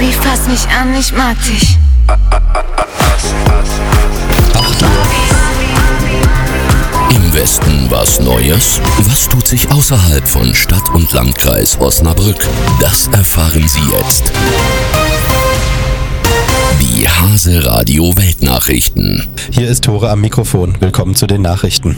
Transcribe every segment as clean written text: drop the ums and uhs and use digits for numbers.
Baby, fass mich an, ich mag dich. 8 Uhr. Im Westen was Neues? Was tut sich außerhalb von Stadt und Landkreis Osnabrück? Das erfahren Sie jetzt. Die Hase Radio Weltnachrichten. Hier ist Tore am Mikrofon. Willkommen zu den Nachrichten.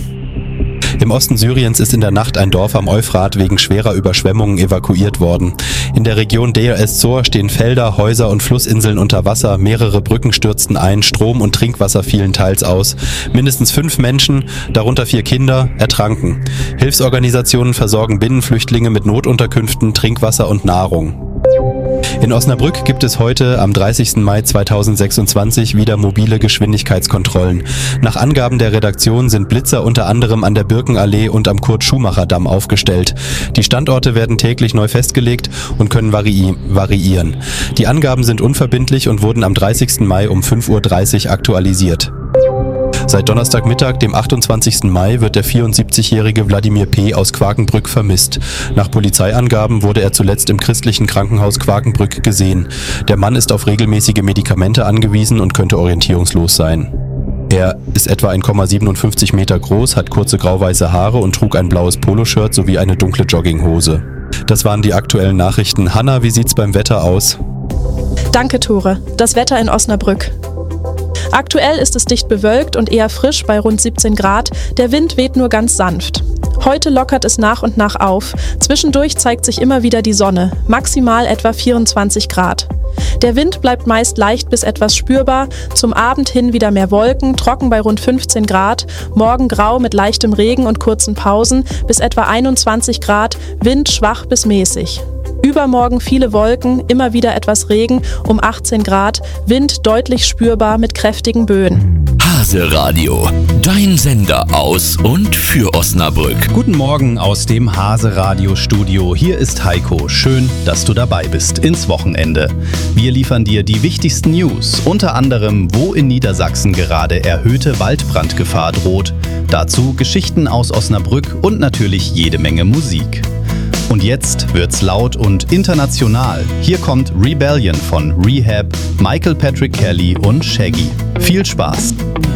Im Osten Syriens ist in der Nacht ein Dorf am Euphrat wegen schwerer Überschwemmungen evakuiert worden. In der Region Deir ez-Zor stehen Felder, Häuser und Flussinseln unter Wasser, mehrere Brücken stürzten ein, Strom und Trinkwasser fielen teils aus. Mindestens 5 Menschen, darunter 4 Kinder, ertranken. Hilfsorganisationen versorgen Binnenflüchtlinge mit Notunterkünften, Trinkwasser und Nahrung. In Osnabrück gibt es heute, am 30. Mai 2026, wieder mobile Geschwindigkeitskontrollen. Nach Angaben der Redaktion sind Blitzer unter anderem an der Birkenallee und am Kurt-Schumacher-Damm aufgestellt. Die Standorte werden täglich neu festgelegt und können variieren. Die Angaben sind unverbindlich und wurden am 30. Mai um 5:30 Uhr aktualisiert. Seit Donnerstagmittag, dem 28. Mai, wird der 74-jährige Wladimir P. aus Quakenbrück vermisst. Nach Polizeiangaben wurde er zuletzt im christlichen Krankenhaus Quakenbrück gesehen. Der Mann ist auf regelmäßige Medikamente angewiesen und könnte orientierungslos sein. Er ist etwa 1,57 Meter groß, hat kurze grau-weiße Haare und trug ein blaues Poloshirt sowie eine dunkle Jogginghose. Das waren die aktuellen Nachrichten. Hanna, wie sieht's beim Wetter aus? Danke, Tore. Das Wetter in Osnabrück. Aktuell ist es dicht bewölkt und eher frisch bei rund 17 Grad. Der Wind weht nur ganz sanft. Heute lockert es nach und nach auf. Zwischendurch zeigt sich immer wieder die Sonne, maximal etwa 24 Grad. Der Wind bleibt meist leicht bis etwas spürbar. Zum Abend hin wieder mehr Wolken, trocken bei rund 15 Grad. Morgen grau mit leichtem Regen und kurzen Pausen bis etwa 21 Grad. Wind schwach bis mäßig. Übermorgen viele Wolken, immer wieder etwas Regen, um 18 Grad, Wind deutlich spürbar mit kräftigen Böen. Hase Radio, dein Sender aus und für Osnabrück. Guten Morgen aus dem Hase Radio Studio. Hier ist Heiko. Schön, dass du dabei bist ins Wochenende. Wir liefern dir die wichtigsten News, unter anderem, wo in Niedersachsen gerade erhöhte Waldbrandgefahr droht. Dazu Geschichten aus Osnabrück und natürlich jede Menge Musik. Und jetzt wird's laut und international. Hier kommt Rebellion von Rehab, Michael Patrick Kelly und Shaggy. Viel Spaß!